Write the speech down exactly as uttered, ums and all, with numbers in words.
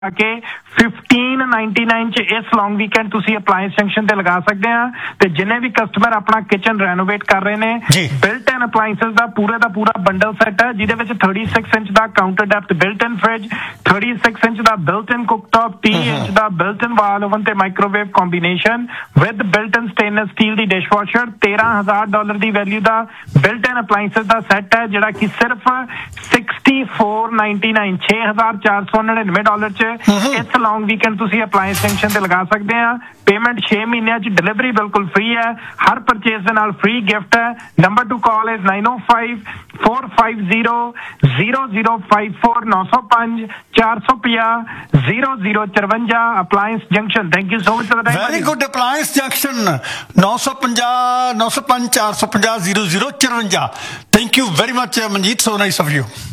के fifteen ninety nine च इस लॉन्ग वीकेंड तुसी अप्लायंस जंक्शन ते लगा सकते हैं ते जिन्ने भी कस्टमर अपना किचन रेनोवेट कर रहे ने बिल्ट इन अप्लायंसेस दा पूरे दा पूरा बंडल सेट है जिदे विच थर्टी सिक्स इंच दा counter depth built in fridge thirty six inch दा built in cooktop thirty inch दा बिल्ट इन वाल ओवन ते microwave combination with built in stainless steel the dishwasher तेरह हजार डॉलर दी value दा बिल्ट इन अप्लायंसेस दा set है जिहड़ा कि सिर्फ सिक्सटी फोर नाइनटी नाइन छह हजार चार सौ निन्यानवे डॉलर च इस लॉन्ग वीकेंड तुसी अप्लायंस जंक्शन ते लगा सकते हैं पेमेंट छह महीने च डिलीवरी बिल्कुल फ्री है हर परचेज दे नाल फ्री गिफ्ट है number two call is nine O five four five zero zero zero five four नौ सौ पांच चार सौ पचास zero zero चरवंजा appliance junction thank you so much for the time very good appliance junction नौ सौ पचास नौ सौ पांच चार सौ पचास zero zero चरवंजा thank you very much Manjeet so nice of you